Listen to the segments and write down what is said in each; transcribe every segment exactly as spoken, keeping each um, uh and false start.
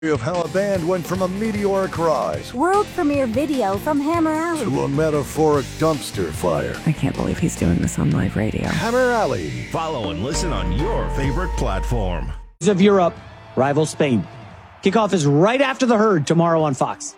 Of how a band went from a meteoric rise, world premiere video from Hammer Alley, to a metaphoric dumpster fire. I can't believe he's doing this on live radio. Hammer Alley. Follow and listen on your favorite platform. Of Europe, rival Spain. Kickoff is right after the Herd tomorrow on Fox.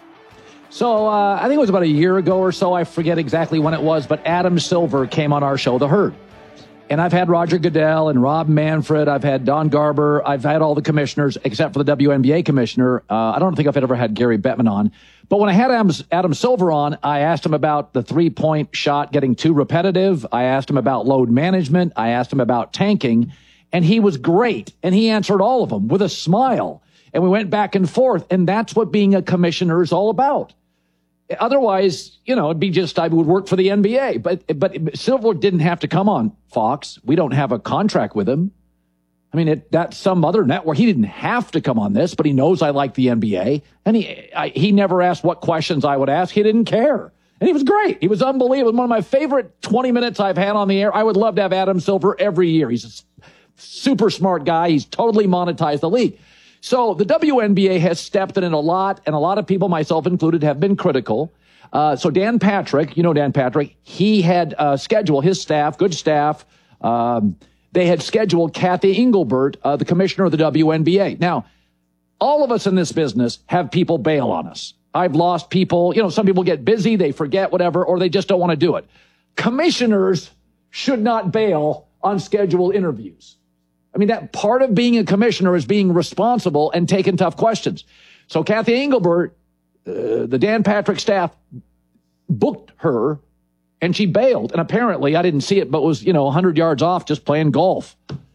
So uh, I think it was about a year ago or so. I forget exactly when it was, but Adam Silver came on our show, The Herd. And I've had Roger Goodell and Rob Manfred. I've had Don Garber. I've had all the commissioners except for the W N B A commissioner. Uh, I don't think I've ever had Gary Bettman on. But when I had Adam, Adam Silver on, I asked him about the three-point shot getting too repetitive. I asked him about load management. I asked him about tanking. And he was great. And he answered all of them with a smile. And we went back and forth. And that's what being a commissioner is all about. Otherwise, you know, it'd be just I would work for the N B A. But but Silver didn't have to come on Fox. We don't have a contract with him. I mean, it, that's some other network. He didn't have to come on this, but he knows I like the N B A. And he I, he never asked what questions I would ask. He didn't care. And he was great. He was unbelievable. One of my favorite twenty minutes I've had on the air. I would love to have Adam Silver every year. He's a super smart guy. He's totally monetized the league. So the W N B A has stepped in it a lot, and a lot of people, myself included, have been critical. Uh, so Dan Patrick, you know Dan Patrick, he had uh, scheduled his staff, good staff. Um, they had scheduled Kathy Engelbert, uh, the commissioner of the W N B A. Now, all of us in this business have people bail on us. I've lost people. You know, some people get busy, they forget, whatever, or they just don't want to do it. Commissioners should not bail on scheduled interviews. I mean, that part of being a commissioner is being responsible and taking tough questions. So Kathy Engelbert, uh, the Dan Patrick staff, booked her, and she bailed. And apparently, I didn't see it, but was, you know, one hundred yards off just playing golf.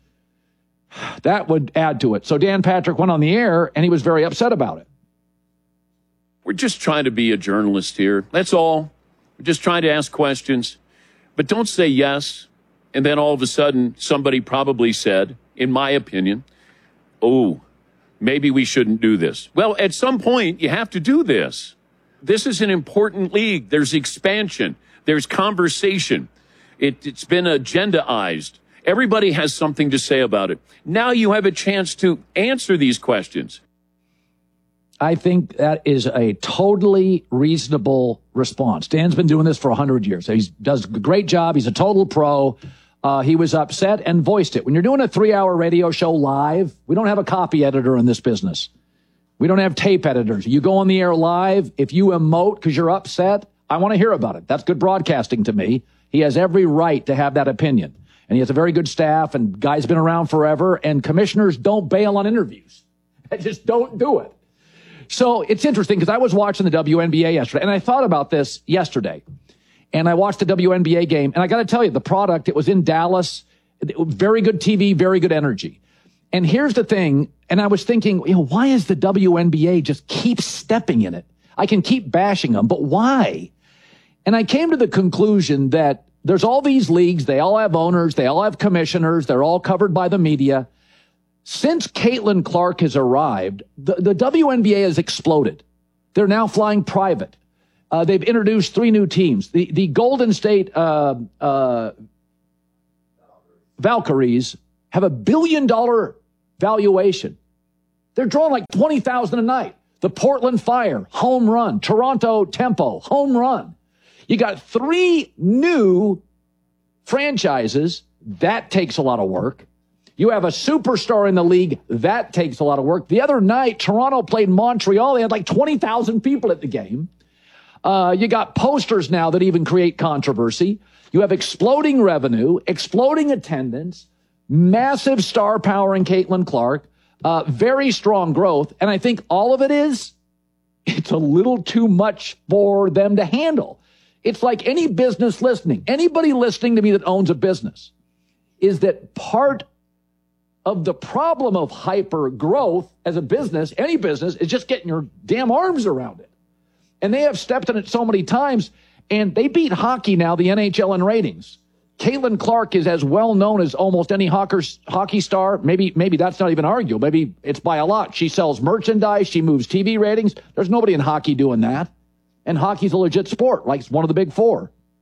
That would add to it. So Dan Patrick went on the air, and he was very upset about it. We're just trying to be a journalist here. That's all. We're just trying to ask questions. But don't say yes, and then all of a sudden, somebody probably said, in my opinion, oh, maybe we shouldn't do this. Well, at some point, you have to do this. This is an important league. There's expansion. There's conversation. It, it's been agendaized. Everybody has something to say about it. Now you have a chance to answer these questions. I think that is a totally reasonable response. Dan's been doing this for one hundred years. He does a great job. He's a total pro. Uh, he was upset and voiced it. When you're doing a three-hour radio show live, we don't have a copy editor in this business. We don't have tape editors. You go on the air live. If you emote because you're upset, I want to hear about it. That's good broadcasting to me. He has every right to have that opinion. And he has a very good staff, and guy's been around forever, and commissioners don't bail on interviews. They just don't do it. So it's interesting because I was watching the W N B A yesterday, and I thought about this yesterday. And I watched the W N B A game, and I got to tell you, the product, it was in Dallas, very good T V, very good energy. And here's the thing, and I was thinking, you know, why is the W N B A just keep stepping in it? I can keep bashing them, but why? And I came to the conclusion that there's all these leagues, they all have owners, they all have commissioners, they're all covered by the media. Since Caitlin Clark has arrived, the, the W N B A has exploded. They're now flying private. Uh, they've introduced three new teams. The, the Golden State uh, uh, Valkyries have a billion dollar valuation. They're drawing like twenty thousand a night. The Portland Fire, home run. Toronto Tempo, home run. You got three new franchises. That takes a lot of work. You have a superstar in the league. That takes a lot of work. The other night, Toronto played Montreal. They had like twenty thousand people at the game. Uh, you got posters now that even create controversy. You have exploding revenue, exploding attendance, massive star power in Caitlin Clark, uh, very strong growth. And I think all of it is, it's a little too much for them to handle. It's like any business listening. Anybody listening to me that owns a business is that part of the problem of hyper growth as a business, any business, is just getting your damn arms around it. And they have stepped in it so many times, and they beat hockey now, the N H L in ratings. Caitlin Clark is as well known as almost any hockey star. Maybe, maybe that's not even arguable. Maybe it's by a lot. She sells merchandise. She moves T V ratings. There's nobody in hockey doing that. And hockey's a legit sport, like it's one of the big four.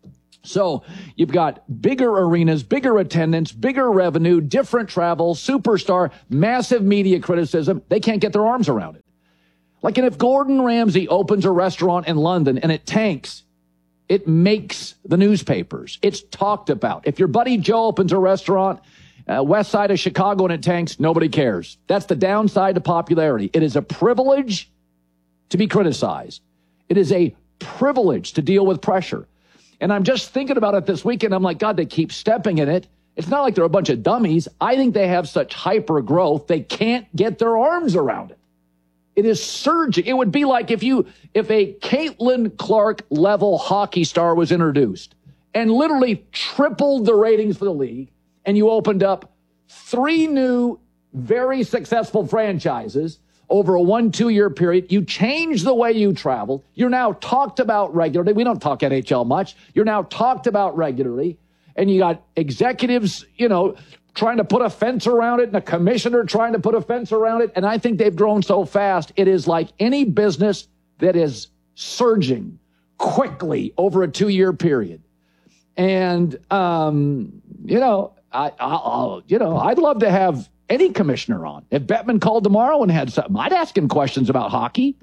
So you've got bigger arenas, bigger attendance, bigger revenue, different travel, superstar, massive media criticism. They can't get their arms around it. Like, and if Gordon Ramsay opens a restaurant in London and it tanks, it makes the newspapers. It's talked about. If your buddy Joe opens a restaurant uh, west side of Chicago and it tanks, nobody cares. That's the downside to popularity. It is a privilege to be criticized. It is a privilege to deal with pressure. And I'm just thinking about it this weekend. I'm like, God, they keep stepping in it. It's not like they're a bunch of dummies. I think they have such hyper growth, they can't get their arms around it. It is surging. It would be like if you, if a Caitlin Clark level hockey star was introduced and literally tripled the ratings for the league, and you opened up three new, very successful franchises over a one, two year period. You change the way you travel. You're now talked about regularly. We don't talk N H L much. You're now talked about regularly. And you got executives, you know, trying to put a fence around it and a commissioner trying to put a fence around it. And I think they've grown so fast. It is like any business that is surging quickly over a two year period. And, um, you know, I, I'll, you know, I'd love to have any commissioner on. If Bettman called tomorrow and had something, I'd ask him questions about hockey.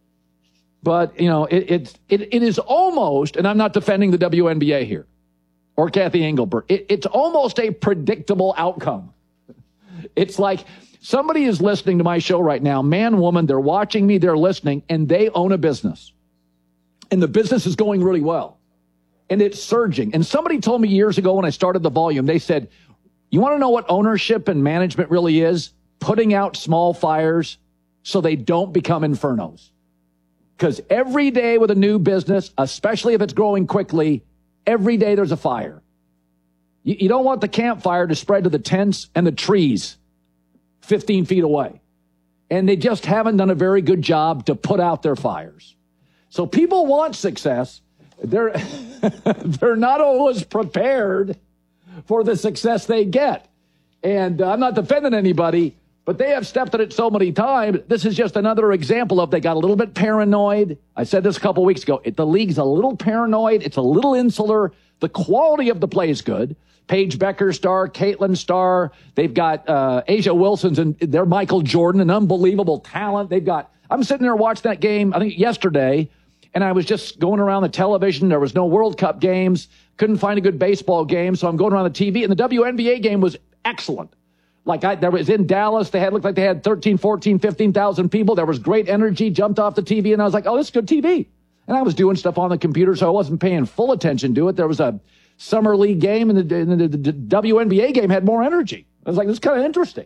But, you know, it, it, it, it is almost, and I'm not defending the W N B A here or Kathy Engelbert, it, it's almost a predictable outcome. It's like somebody is listening to my show right now, man, woman, they're watching me, they're listening, and they own a business. And the business is going really well. And it's surging. And somebody told me years ago when I started the volume, they said, you want to know what ownership and management really is? Putting out small fires so they don't become infernos. Because every day with a new business, especially if it's growing quickly, every day there's a fire. You, you don't want the campfire to spread to the tents and the trees fifteen feet away. And they just haven't done a very good job to put out their fires. So people want success. They're, they're not always prepared for the success they get. And uh, I'm not defending anybody, but they have stepped in it so many times. This is just another example of they got a little bit paranoid. I said this a couple weeks ago. It, the league's a little paranoid. It's a little insular. The quality of the play is good. Paige Becker star, Caitlin star. They've got uh, Asia Wilson's and they're Michael Jordan, an unbelievable talent. They've got, I'm sitting there watching that game, I think yesterday, and I was just going around the television. There was no World Cup games. Couldn't find a good baseball game, so I'm going around the T V. And the W N B A game was excellent. Like, I, there was in Dallas. They had looked like they had thirteen, fourteen, fifteen thousand people. There was great energy. Jumped off the T V, and I was like, oh, this is good T V. And I was doing stuff on the computer, so I wasn't paying full attention to it. There was a summer league game, and the, and the, the, the W N B A game had more energy. I was like, this is kind of interesting.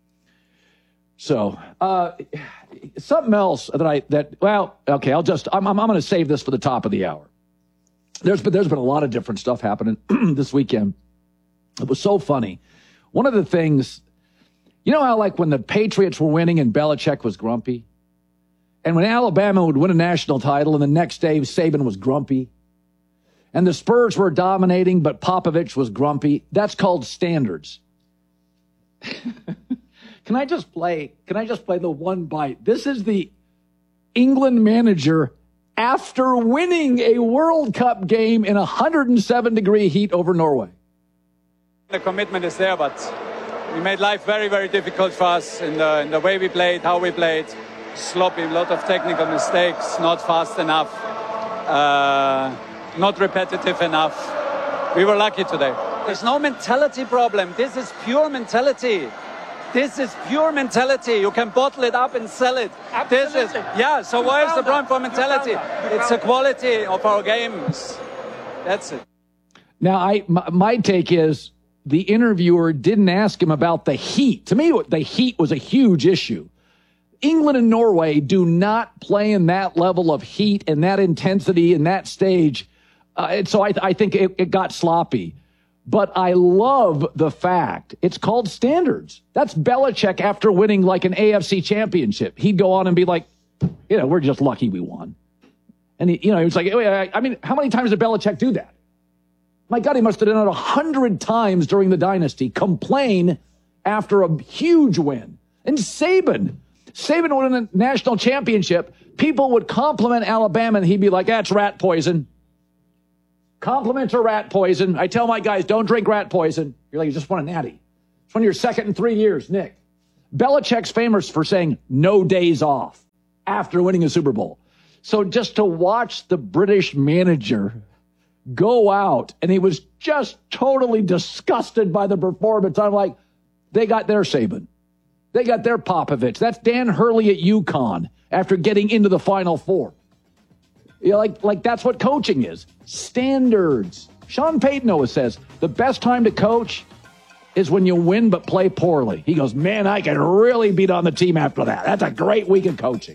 So, uh, something else that I, that, well, okay, I'll just, I'm, I'm, I'm going to save this for the top of the hour. There's been, there's been a lot of different stuff happening this weekend. It was so funny. One of the things, you know how like when the Patriots were winning and Belichick was grumpy? And when Alabama would win a national title and the next day Saban was grumpy? And the Spurs were dominating, but Popovich was grumpy? That's called standards. Can I just play, can I just play the one bite? This is the England manager after winning a World Cup game in one hundred seven degree heat over Norway. The commitment is there, but we made life very, very difficult for us in the, in the way we played, how we played. Sloppy, a lot of technical mistakes, not fast enough, uh, not repetitive enough. We were lucky today. There's no mentality problem. This is pure mentality. This is pure mentality. You can bottle it up and sell it. Absolutely. This is, yeah, so why is the problem for mentality? It's the quality of our games. That's it. Now, I my, my take is the interviewer didn't ask him about the heat. To me, the heat was a huge issue. England and Norway do not play in that level of heat and that intensity and that stage. Uh, and so I, I think it, it got sloppy. But I love the fact it's called standards. That's Belichick after winning like an A F C championship. He'd go on and be like, you know, we're just lucky we won. And, he, you know, he was like, I mean, how many times did Belichick do that? My God, he must have done it a hundred times during the dynasty. Complain after a huge win. And Saban, Saban won a national championship. People would compliment Alabama and he'd be like, that's rat poison. Compliments are rat poison. I tell my guys, don't drink rat poison. You're like, you just won a natty. It's one of your second in three years, Nick. Belichick's famous for saying no days off after winning a Super Bowl. So just to watch the British manager go out, and he was just totally disgusted by the performance. I'm like, they got their Saban. They got their Popovich. That's Dan Hurley at UConn after getting into the Final Four. You know, like, like that's what coaching is. Standards. Sean Payton always says, the best time to coach is when you win but play poorly. He goes, man, I can really beat on the team after that. That's a great week of coaching.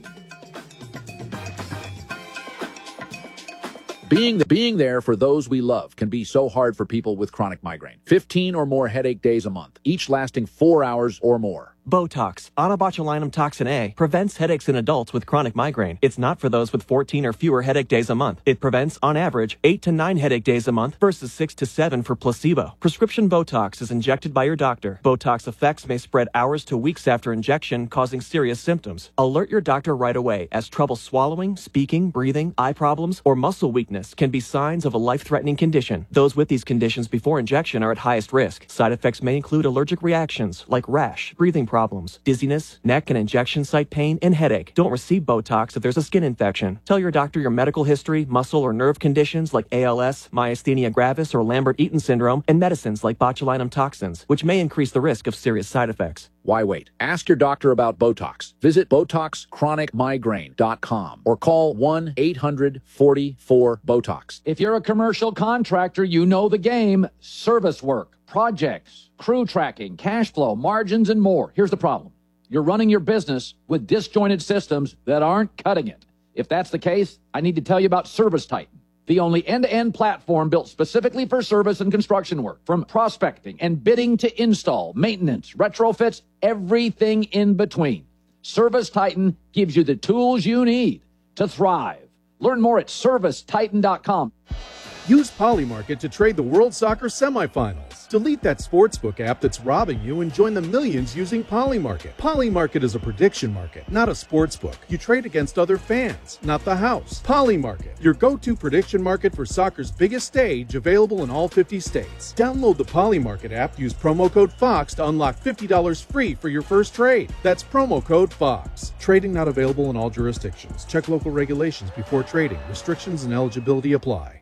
Being, the, being there for those we love can be so hard for people with chronic migraine. fifteen or more headache days a month, each lasting four hours or more. Botox, onabotulinum toxin A, prevents headaches in adults with chronic migraine. It's not for those with fourteen or fewer headache days a month. It prevents, on average, eight to nine headache days a month versus six to seven for placebo. Prescription Botox is injected by your doctor. Botox effects may spread hours to weeks after injection, causing serious symptoms. Alert your doctor right away, as trouble swallowing, speaking, breathing, eye problems, or muscle weakness can be signs of a life-threatening condition. Those with these conditions before injection are at highest risk. Side effects may include allergic reactions like rash, breathing problems, dizziness, neck and injection site pain, and headache. Don't receive Botox if there's a skin infection. Tell your doctor your medical history, muscle or nerve conditions like A L S, myasthenia gravis, or Lambert-Eaton syndrome, and medicines like botulinum toxins, which may increase the risk of serious side effects. Why wait? Ask your doctor about Botox. Visit Botox Chronic Migraine dot com or call one eight hundred forty-four BOTOX. If you're a commercial contractor, you know the game. Service work, projects, crew tracking, cash flow, margins, and more. Here's the problem. You're running your business with disjointed systems that aren't cutting it. If that's the case, I need to tell you about Service Titan, the only end-to-end platform built specifically for service and construction work. From prospecting and bidding to install, maintenance, retrofits, everything in between. Service Titan gives you the tools you need to thrive. Learn more at service titan dot com. Use Polymarket to trade the World Soccer semifinals. Delete that sportsbook app that's robbing you and join the millions using Polymarket. Polymarket is a prediction market, not a sportsbook. You trade against other fans, not the house. Polymarket, your go-to prediction market for soccer's biggest stage, available in all fifty states. Download the Polymarket app, use promo code FOX to unlock fifty dollars free for your first trade. That's promo code FOX. Trading not available in all jurisdictions. Check local regulations before trading. Restrictions and eligibility apply.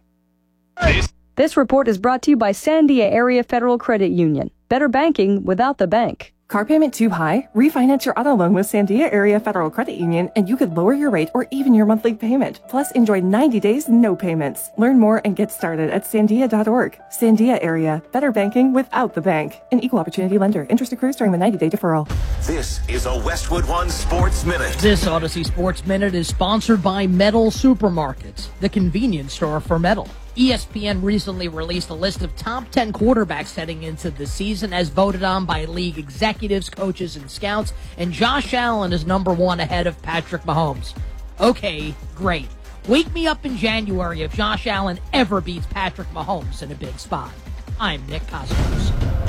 This report is brought to you by Sandia Area Federal Credit Union. Better banking without the bank. Car payment too high? Refinance your auto loan with Sandia Area Federal Credit Union and you could lower your rate or even your monthly payment. Plus, enjoy ninety days, no payments. Learn more and get started at sandia dot org. Sandia Area. Better banking without the bank. An equal opportunity lender. Interest accrues during the ninety-day deferral. This is a Westwood One Sports Minute. This Odyssey Sports Minute is sponsored by Metal Supermarkets, the convenience store for metal. E S P N recently released a list of top ten quarterbacks heading into the season as voted on by league executives, coaches, and scouts, and Josh Allen is number one ahead of Patrick Mahomes. Okay, great. Wake me up in January if Josh Allen ever beats Patrick Mahomes in a big spot. I'm Nick Cosmos.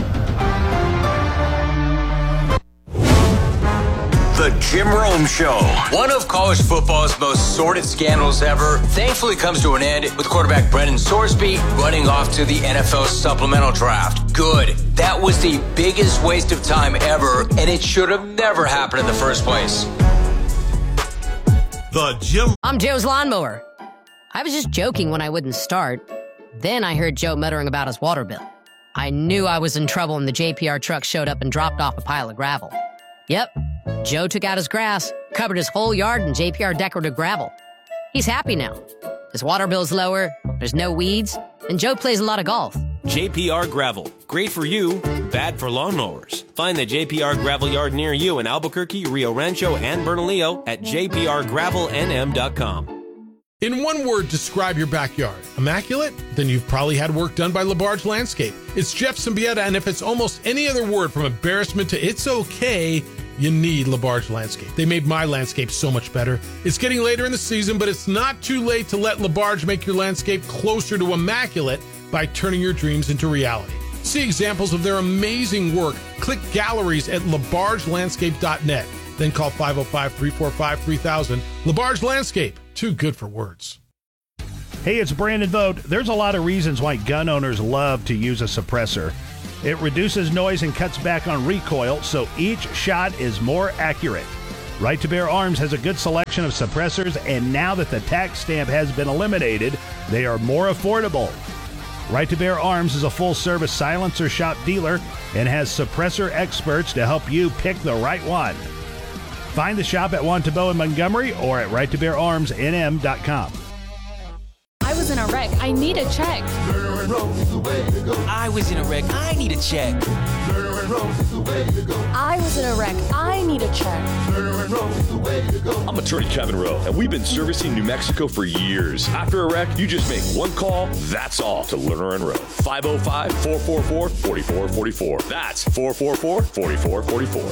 The Jim Rome Show. One of college football's most sordid scandals ever thankfully comes to an end with quarterback Brendan Sorsby running off to the N F L supplemental draft. Good. That was the biggest waste of time ever, and it should have never happened in the first place. The Jim. I'm Joe's lawnmower. I was just joking when I wouldn't start. Then I heard Joe muttering about his water bill. I knew I was in trouble when the J P R truck showed up and dropped off a pile of gravel. Yep. Joe took out his grass, covered his whole yard in J P R decorative gravel. He's happy now. His water bill's lower, there's no weeds, and Joe plays a lot of golf. J P R Gravel. Great for you, bad for lawnmowers. Find the J P R Gravel Yard near you in Albuquerque, Rio Rancho, and Bernalillo at j p r gravel n m dot com. In one word, describe your backyard. Immaculate? Then you've probably had work done by LaBarge Landscape. It's Jeff Symbieta, and if it's almost any other word from embarrassment to it's okay, you need LaBarge Landscape. They made my landscape so much better. It's getting later in the season, but it's not too late to let LaBarge make your landscape closer to immaculate by turning your dreams into reality. See examples of their amazing work. Click galleries at labarge landscape dot net. Then call five oh five, three four five, three thousand. LaBarge Landscape. Too good for words. Hey, it's Brandon Vogt. There's a lot of reasons why gun owners love to use a suppressor. It reduces noise and cuts back on recoil, so each shot is more accurate. Right to Bear Arms has a good selection of suppressors, and now that the tax stamp has been eliminated, they are more affordable. Right to Bear Arms is a full-service silencer shop dealer and has suppressor experts to help you pick the right one. Find the shop at Wantabo in Montgomery or at right to bear arms n m dot com. I was in a wreck. I need a check. I was in a wreck. I need a check. I was in a wreck. I need a check. I'm attorney Kevin Rowe, and we've been servicing New Mexico for years. After a wreck, you just make one call, that's all, to Lerner and Rowe. five oh five, four four four, four four four four. That's four four four, four four four four.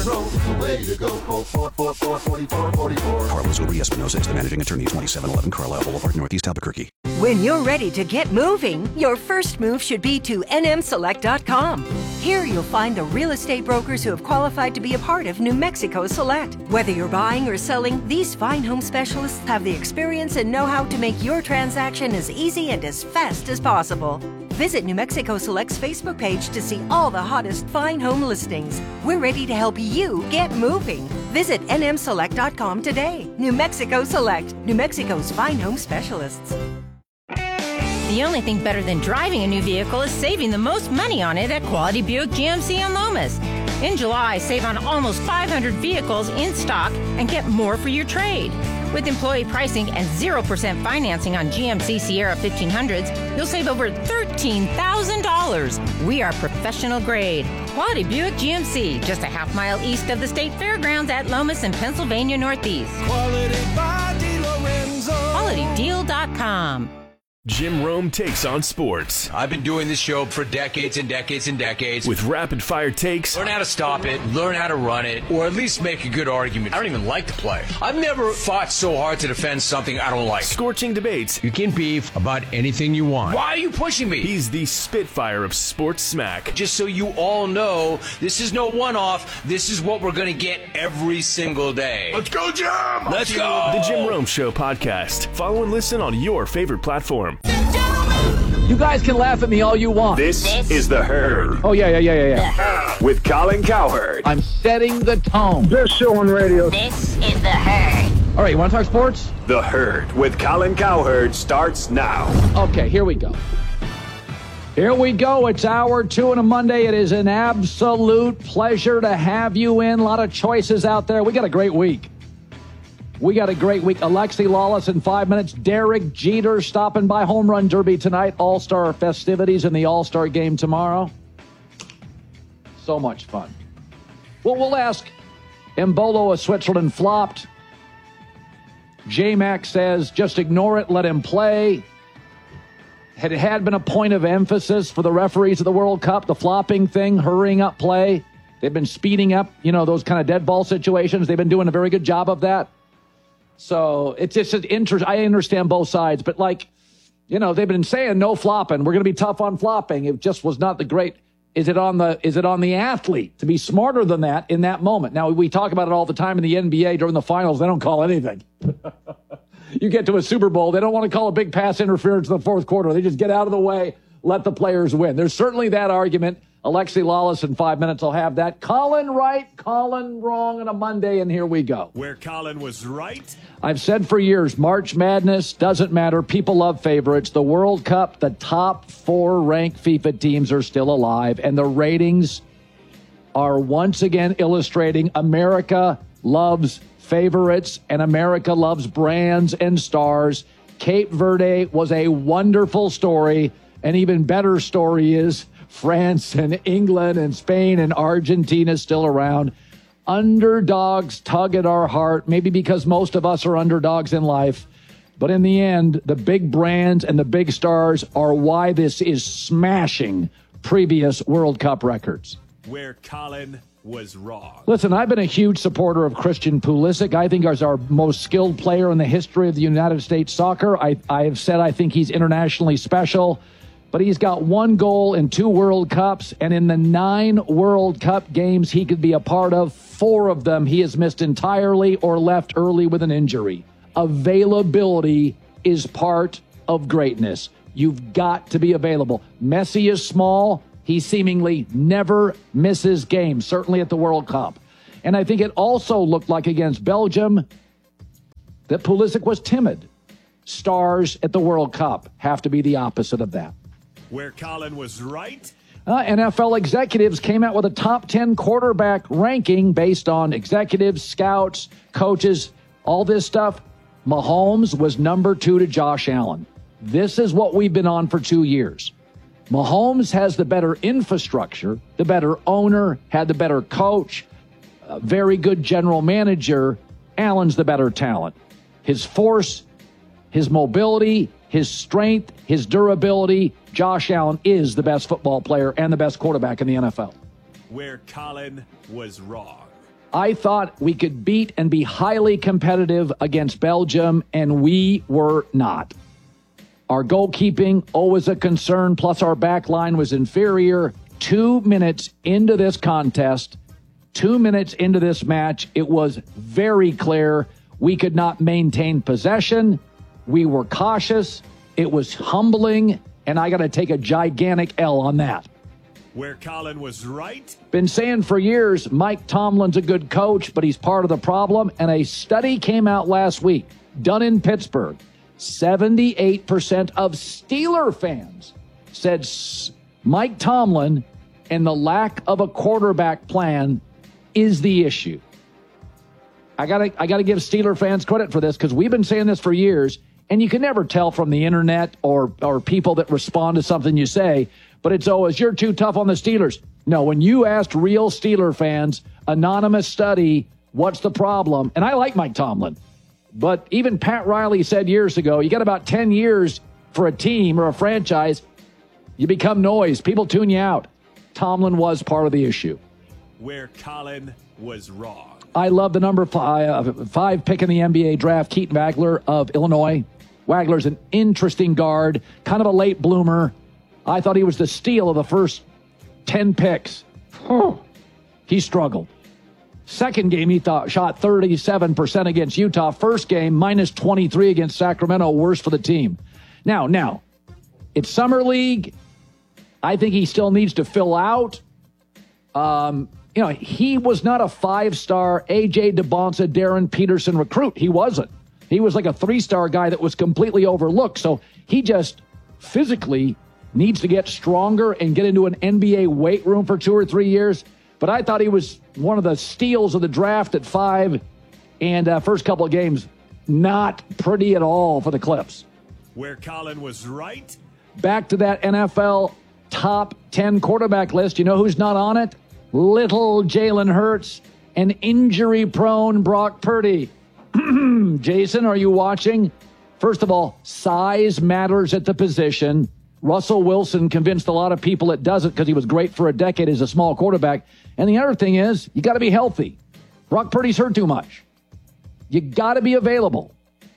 Carlos Uber Espinosa is the managing attorney, twenty-seven eleven Carlisle Boulevard, Northeast Albuquerque. When you're ready to get moving, your first move should be to N M select dot com. Here you'll find the real estate brokers who have qualified to be a part of New Mexico Select. Whether you're buying or selling, these fine home specialists have the experience and know-how to make your transaction as easy and as fast as possible. Visit New Mexico Select's Facebook page to see all the hottest fine home listings. We're ready to help you get moving. Visit N M select dot com today. New Mexico Select, New Mexico's fine home specialists. The only thing better than driving a new vehicle is saving the most money on it at Quality Buick G M C on Lomas. In July, save on almost five hundred vehicles in stock and get more for your trade. With employee pricing and zero percent financing on G M C Sierra fifteen hundreds, you'll save over thirteen thousand dollars. We are professional grade. Quality Buick G M C, just a half mile east of the State Fairgrounds at Lomas in Pennsylvania Northeast. Quality by DiLorenzo. quality deal dot com. Jim Rome takes on sports. I've been doing this show for decades and decades and decades. With rapid fire takes. Learn how to stop it, learn how to run it, or at least make a good argument. I don't even like the play. I've never fought so hard to defend something I don't like. Scorching debates. You can beef about anything you want. Why are you pushing me? He's the Spitfire of sports smack. Just so you all know, this is no one-off. This is what we're going to get every single day. Let's go, Jim! Let's go! The Jim Rome Show podcast. Follow and listen on your favorite platform. You guys can laugh at me all you want. This, this is The Herd. Oh, yeah, yeah, yeah, yeah, yeah. With Colin Cowherd. I'm setting the tone. This show on radio. This is The Herd. All right, you want to talk sports? The Herd with Colin Cowherd starts now. Okay, here we go. Here we go. It's hour two on a Monday. It is an absolute pleasure to have you in. A lot of choices out there. We got a great week. We got a great week. Alexi Lawless in five minutes. Derek Jeter stopping by. Home Run Derby tonight. All-Star festivities and the All-Star game tomorrow. So much fun. Well, we'll ask. Embolo of Switzerland flopped. J-Mac says, just ignore it, let him play. It had been a point of emphasis for the referees of the World Cup, the flopping thing, hurrying up play. They've been speeding up, you know, those kind of dead ball situations. They've been doing a very good job of that. So it's just an interest. I understand both sides, but like, you know, they've been saying no flopping. We're going to be tough on flopping. It just was not the great. Is it on the, is it on the athlete to be smarter than that in that moment? Now, we talk about it all the time in the N B A during the finals. They don't call anything. You get to a Super Bowl, they don't want to call a big pass interference in the fourth quarter. They just get out of the way, let the players win. There's certainly that argument. Alexi Lawless in five minutes will have that. Colin right, Colin wrong on a Monday, and here we go. Where Colin was right. I've said for years, March Madness doesn't matter. People love favorites. The World Cup, the top four ranked FIFA teams are still alive, and the ratings are once again illustrating America loves favorites, and America loves brands and stars. Cape Verde was a wonderful story. An even better story is France and England and Spain and Argentina still around. Underdogs tug at our heart, maybe because most of us are underdogs in life. But in the end, the big brands and the big stars are why this is smashing previous World Cup records. Where Colin was wrong. Listen, I've been a huge supporter of Christian Pulisic. I think he's our most skilled player in the history of the United States soccer. I, I have said I think he's internationally special. But he's got one goal in two World Cups, and in the nine World Cup games he could be a part of, four of them he has missed entirely or left early with an injury. Availability is part of greatness. You've got to be available. Messi is small. He seemingly never misses games, certainly at the World Cup. And I think it also looked like against Belgium that Pulisic was timid. Stars at the World Cup have to be the opposite of that. Where Colin was right. Uh, N F L executives came out with a top ten quarterback ranking based on executives, scouts, coaches, all this stuff. Mahomes was number two to Josh Allen. This is what we've been on for two years. Mahomes has the better infrastructure, the better owner, had the better coach, a very good general manager. Allen's the better talent. His force, his mobility, his strength, his durability. Josh Allen is the best football player and the best quarterback in the N F L. Where Colin was wrong. I thought we could beat and be highly competitive against Belgium, and we were not. Our goalkeeping, always a concern, plus our back line was inferior. Two minutes into this contest, two minutes into this match, it was very clear we could not maintain possession. We were cautious. It was humbling, and I got to take a gigantic L on that. Where Colin was right. Been saying for years, Mike Tomlin's a good coach, but he's part of the problem. And a study came out last week, done in Pittsburgh. seventy-eight percent of Steeler fans said Mike Tomlin and the lack of a quarterback plan is the issue. I gotta, I gotta give Steeler fans credit for this because we've been saying this for years, and you can never tell from the internet or or people that respond to something you say. But it's always, you're too tough on the Steelers. No, when you asked real Steeler fans, anonymous study, what's the problem? And I like Mike Tomlin. But even Pat Riley said years ago, you got about ten years for a team or a franchise, you become noise. People tune you out. Tomlin was part of the issue. Where Colin was wrong. I love the number five, five pick in the N B A draft, Keaton Wagler of Illinois. Wagler's an interesting guard, kind of a late bloomer. I thought he was the steal of the first ten picks. He struggled. Second game, he thought, shot thirty-seven percent against Utah. First game, minus twenty-three against Sacramento, worse for the team. Now, now, it's Summer League. I think he still needs to fill out. Um, you know, he was not a five-star A J DeBonsa, Darren Peterson recruit. He wasn't. He was like a three-star guy that was completely overlooked. So he just physically needs to get stronger and get into an N B A weight room for two or three years. But I thought he was one of the steals of the draft at five. And uh, first couple of games, not pretty at all for the Clips. Where Colin was right. Back to that N F L top ten quarterback list. You know who's not on it? Little Jalen Hurts and injury-prone Brock Purdy. Jason, are you watching? First of all, size matters at the position. Russell Wilson convinced a lot of people it doesn't because he was great for a decade as a small quarterback. And the other thing is, you got to be healthy. Brock Purdy's hurt too much. You got to be available.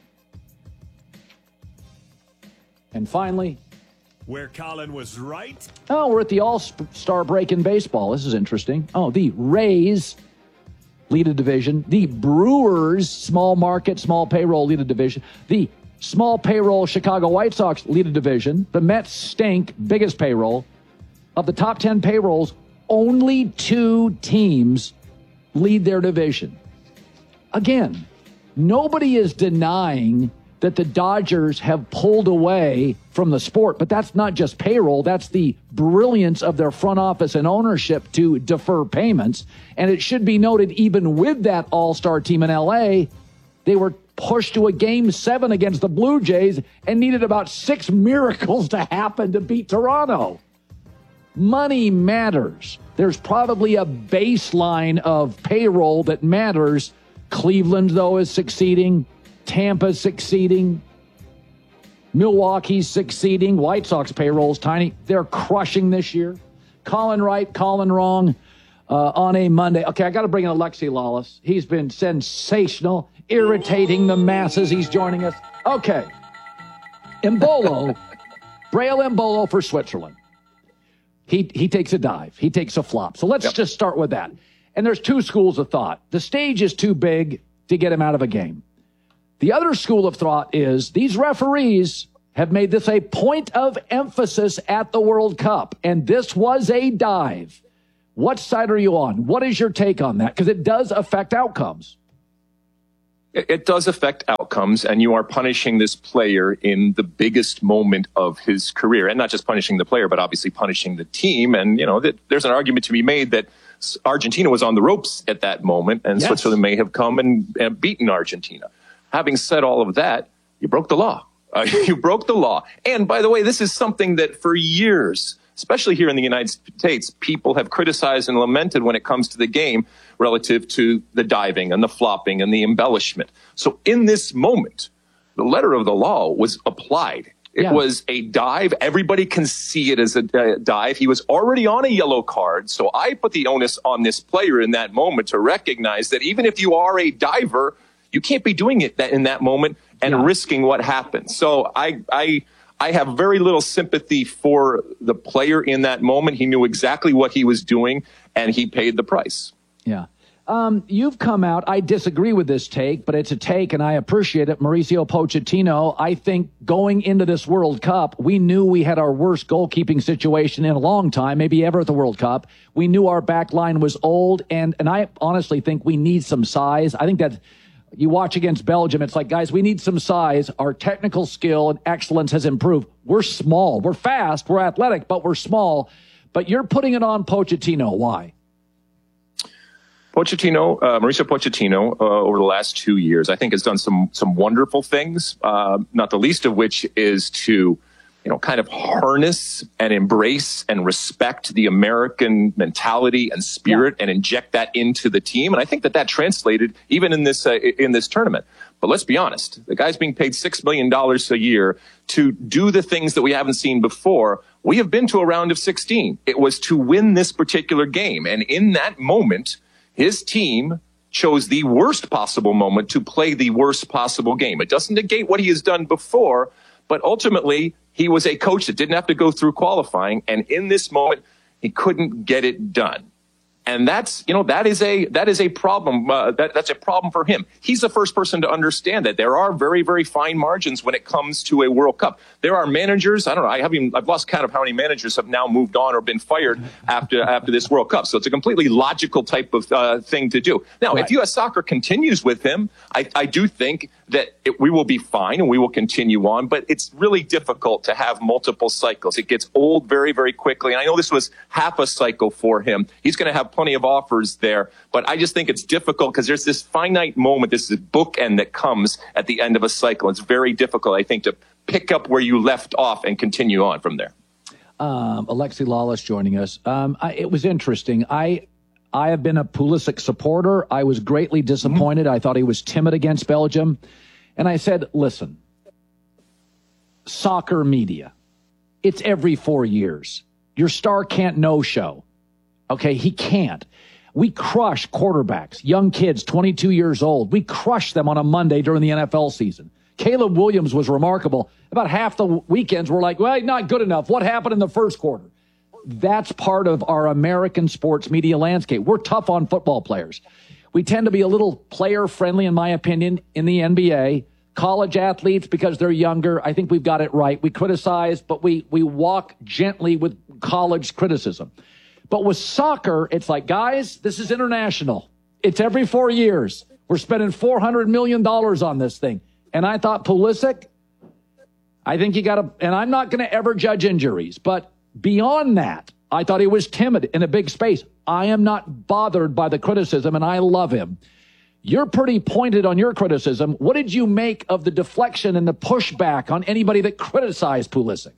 And finally, where Colin was right. Oh, we're at the All-Star break in baseball. This is interesting. Oh, the Rays lead a division. The Brewers, small market, small payroll, lead a division. The small payroll Chicago White Sox lead a division. The Mets stink, biggest payroll. Of the top ten payrolls, only two teams lead their division. Again, nobody is denying that the Dodgers have pulled away from the sport, but that's not just payroll. That's the brilliance of their front office and ownership to defer payments. And it should be noted, even with that all-star team in L A, they were pushed to a game seven against the Blue Jays and needed about six miracles to happen to beat Toronto. Money matters. There's probably a baseline of payroll that matters. Cleveland, though, is succeeding. Tampa's succeeding. Milwaukee's succeeding. White Sox payroll's tiny. They're crushing this year. Colin right, Colin wrong uh, on a Monday. Okay, I got to bring in Alexi Lawless. He's been sensational, irritating the masses. He's joining us. Okay. Embolo, Braille Embolo for Switzerland. He he takes a dive. He takes a flop. So let's yep. just start with that. And there's two schools of thought. The stage is too big to get him out of a game. The other school of thought is these referees have made this a point of emphasis at the World Cup, and this was a dive. What side are you on? What is your take on that? Because it does affect outcomes. It does affect outcomes, and you are punishing this player in the biggest moment of his career, and not just punishing the player, but obviously punishing the team. And, you know, that there's an argument to be made that Argentina was on the ropes at that moment, and yes. Switzerland may have come and, and beaten Argentina. Having said all of that, you broke the law. Uh, you broke the law. And by the way, this is something that for years, especially here in the United States, people have criticized and lamented when it comes to the game relative to the diving and the flopping and the embellishment. So in this moment, the letter of the law was applied. It yeah. was a dive. Everybody can see it as a uh, dive. He was already on a yellow card. So I put the onus on this player in that moment to recognize that even if you are a diver, you can't be doing it that in that moment and yeah. risking what happens. So I, I, I have very little sympathy for the player in that moment. He knew exactly what he was doing, and he paid the price. Yeah. Um, you've come out, I disagree with this take, but it's a take, and I appreciate it. Mauricio Pochettino, I think going into this World Cup, we knew we had our worst goalkeeping situation in a long time, maybe ever at the World Cup. We knew our back line was old, and, and I honestly think we need some size. I think that you watch against Belgium, it's like, guys, we need some size. Our technical skill and excellence has improved. We're small. We're fast. We're athletic, but we're small. But you're putting it on Pochettino. Why? Pochettino, uh, Mauricio Pochettino, uh, over the last two years, I think has done some some wonderful things, uh, not the least of which is to, you know, kind of harness and embrace and respect the American mentality and spirit yeah. and inject that into the team. And I think that that translated even in this uh, in this tournament. But let's be honest, the guy's being paid six million dollars a year to do the things that we haven't seen before. We have been to a round of sixteen. It was to win this particular game. And in that moment, his team chose the worst possible moment to play the worst possible game. It doesn't negate what he has done before, but ultimately he was a coach that didn't have to go through qualifying. And in this moment, he couldn't get it done. And that's, you know, that is a, that is a problem. Uh, that, that's a problem for him. He's the first person to understand that there are very, very fine margins when it comes to a World Cup. There are managers. I don't know. I haven't, I've lost count of how many managers have now moved on or been fired after, after this World Cup. So it's a completely logical type of uh, thing to do. Now, right. if U S Soccer continues with him, I, I do think that it, we will be fine and we will continue on, but it's really difficult to have multiple cycles. It gets old very, very quickly. And I know this was half a cycle for him. He's going to have plenty of offers there, but I just think it's difficult because there's this finite moment, this is bookend that comes at the end of a cycle. It's very difficult, I think, to pick up where you left off and continue on from there. Um, Alexi Lawless joining us. Um, I, it was interesting. I I have been a Pulisic supporter. I was greatly disappointed. Mm-hmm. I thought he was timid against Belgium. And I said, listen, soccer media, it's every four years. Your star can't no-show. Okay, he can't. We crush quarterbacks, young kids, twenty-two years old. We crush them on a Monday during the N F L season. Caleb Williams was remarkable. About half the weekends were like, well, not good enough. What happened in the first quarter? That's part of our American sports media landscape. We're tough on football players. We tend to be a little player-friendly, in my opinion, in the N B A. College athletes, because they're younger, I think we've got it right. We criticize, but we, we walk gently with college criticism. But with soccer, it's like, guys, this is international. It's every four years. We're spending four hundred million dollars on this thing. And I thought Pulisic, I think you got to, and I'm not going to ever judge injuries, but beyond that, I thought he was timid in a big space. I am not bothered by the criticism, and I love him. You're pretty pointed on your criticism. What did you make of the deflection and the pushback on anybody that criticized Pulisic?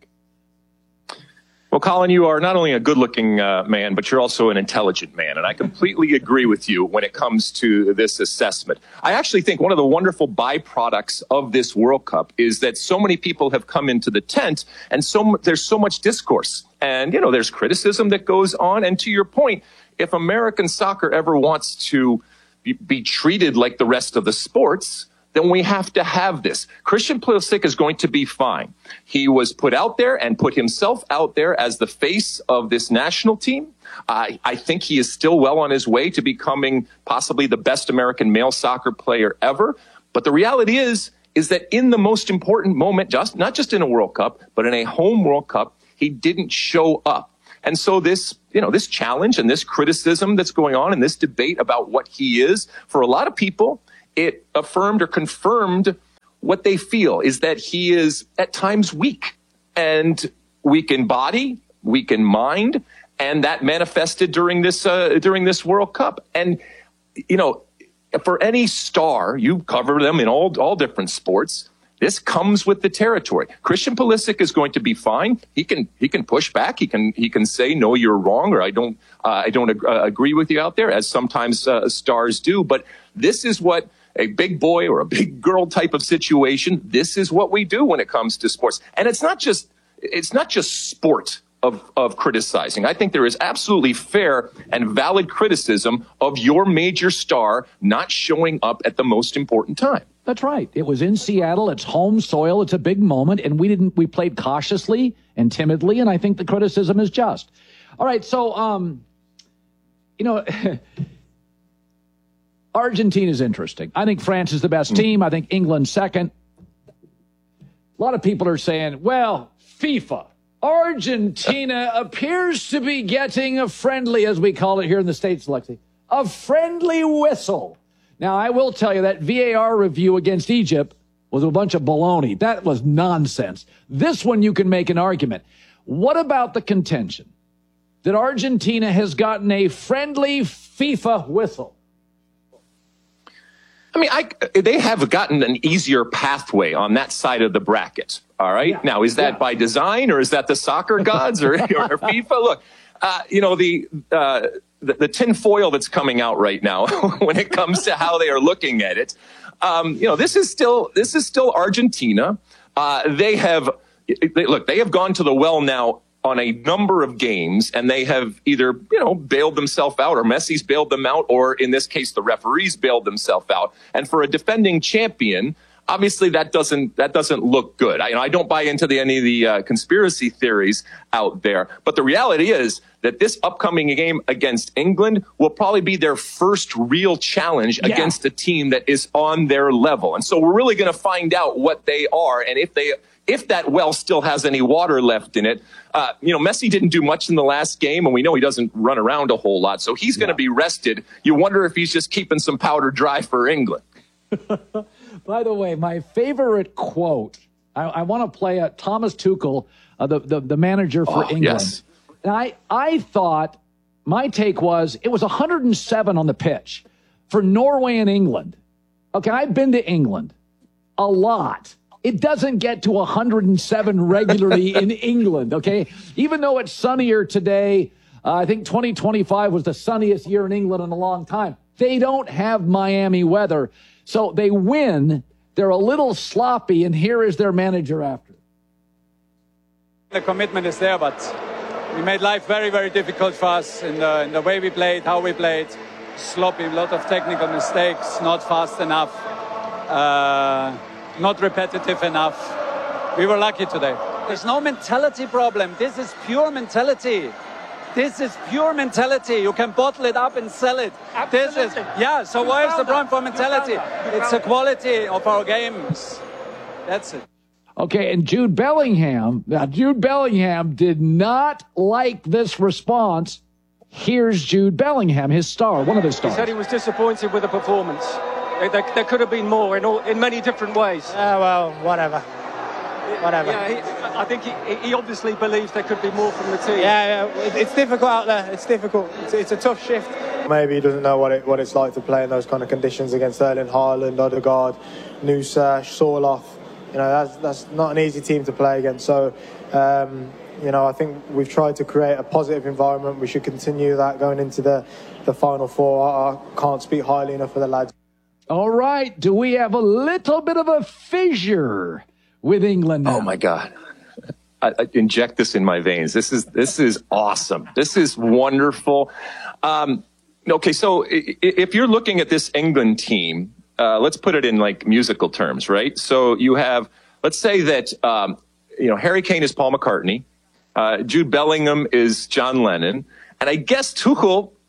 Well, Colin, you are not only a good-looking uh, man, but you're also an intelligent man. And I completely agree with you when it comes to this assessment. I actually think one of the wonderful byproducts of this World Cup is that so many people have come into the tent and so there's so much discourse. And, you know, there's criticism that goes on. And to your point, if American soccer ever wants to be, be treated like the rest of the sports, then we have to have this. Christian Pulisic is going to be fine. He was put out there and put himself out there as the face of this national team. I, I think he is still well on his way to becoming possibly the best American male soccer player ever. But the reality is, is that in the most important moment, just not just in a World Cup, but in a home World Cup, he didn't show up. And so this, you know, this challenge and this criticism that's going on and this debate about what he is, for a lot of people, it affirmed or confirmed what they feel is that he is at times weak and weak in body, weak in mind, and that manifested during this uh, during this World Cup. And, you know, for any star, you cover them in all all different sports. This comes with the territory. Christian Pulisic is going to be fine. He can he can push back. He can he can say, no, you're wrong, or I don't uh, I don't ag- uh, agree with you out there, as sometimes uh, stars do. But this is what a big boy or a big girl type of situation. This is what we do when it comes to sports, and it's not just it's not just sport of of criticizing. I think there is absolutely fair and valid criticism of your major star not showing up at the most important time. That's right. It was in Seattle. It's home soil. It's a big moment, and we didn't. We played cautiously and timidly, and I think the criticism is just. All right, so um, you know, Argentina is interesting. I think France is the best team. I think England second. A lot of people are saying, "Well, FIFA, Argentina appears to be getting a friendly, as we call it here in the States, Lexi, a friendly whistle." Now, I will tell you that V A R review against Egypt was a bunch of baloney. That was nonsense. This one you can make an argument. What about the contention that Argentina has gotten a friendly FIFA whistle? I mean, I, they have gotten an easier pathway on that side of the bracket. All right. Yeah. Now, is that yeah. by design, or is that the soccer gods or, or FIFA? Look, uh, you know, the... Uh, The, the tin foil that's coming out right now when it comes to how they are looking at it. Um, you know, this is still this is still Argentina. Uh, they have they, look, they have gone to the well now on a number of games, and they have either, you know, bailed themselves out, or Messi's bailed them out, or in this case, the referees bailed themselves out. And for a defending champion, obviously that doesn't that doesn't look good. I, you know, I don't buy into the, any of the uh, conspiracy theories out there, but the reality is that this upcoming game against England will probably be their first real challenge yeah. against a team that is on their level. And so we're really going to find out what they are, and if they if that well still has any water left in it. Uh, you know, Messi didn't do much in the last game, and we know he doesn't run around a whole lot, so he's going to yeah. be rested. You wonder if he's just keeping some powder dry for England. By the way, my favorite quote, I, I want to play a Thomas Tuchel, uh, the, the, the manager for oh, England. Yes. And I, I thought, my take was, it was one hundred seven on the pitch for Norway and England. Okay, I've been to England a lot. It doesn't get to one hundred seven regularly in England, okay? Even though it's sunnier today, uh, I think twenty twenty-five was the sunniest year in England in a long time. They don't have Miami weather. So they win. They're a little sloppy, and here is their manager after. The commitment is there, but we made life very, very difficult for us in the, in the way we played, how we played. Sloppy, a lot of technical mistakes, not fast enough, uh, not repetitive enough. We were lucky today. There's no mentality problem. This is pure mentality. This is pure mentality. You can bottle it up and sell it. Absolutely. This is, yeah, so why is the problem for mentality? It's the quality of our games. That's it. Okay, and Jude Bellingham, now Jude Bellingham did not like this response. Here's Jude Bellingham, his star, one of his stars. He said he was disappointed with the performance. There, there, there could have been more in, all, in many different ways. Yeah, well, whatever. Whatever. Yeah, he, I think he, he obviously believes there could be more from the team. Yeah, yeah, it's difficult out there. It's difficult. It's, it's a tough shift. Maybe he doesn't know what it what it's like to play in those kind of conditions against Erling Haaland, Odegaard, Nusa, Sorloth. You know, that's that's not an easy team to play against. So, um, you know, I think we've tried to create a positive environment. We should continue that going into the the final four. I, I can't speak highly enough for the lads. All right. Do we have a little bit of a fissure with England now? Oh my God. I, I inject this in my veins. This is this is awesome. This is wonderful. Um, okay, so if you're looking at this England team, uh, let's put it in like musical terms, right? So you have, let's say that um, you know, Harry Kane is Paul McCartney, uh, Jude Bellingham is John Lennon, and I guess Tuchel